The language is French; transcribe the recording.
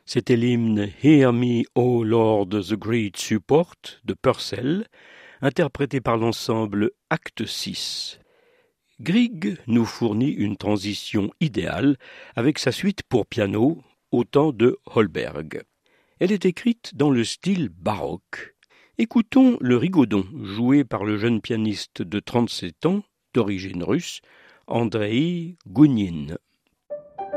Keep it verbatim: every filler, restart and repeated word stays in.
C'était l'hymne Hear Me, O Lord, the Great Support de Purcell, interprété par l'ensemble Acte six. Grieg nous fournit une transition idéale avec sa suite pour piano au temps de Holberg. Elle est écrite dans le style baroque. Écoutons le rigodon joué par le jeune pianiste de trente-sept ans, d'origine russe, Andreï Gougnine.